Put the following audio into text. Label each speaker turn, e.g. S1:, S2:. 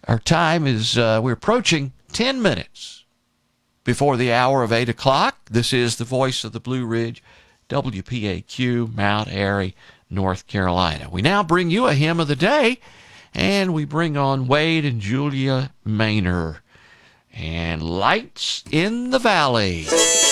S1: Our time is, we're approaching 10 minutes before the hour of 8 o'clock. This is the voice of the Blue Ridge, WPAQ, Mount Airy, North Carolina. We now bring you a hymn of the day, and we bring on Wade and Julia Maynor and Lights in the Valley.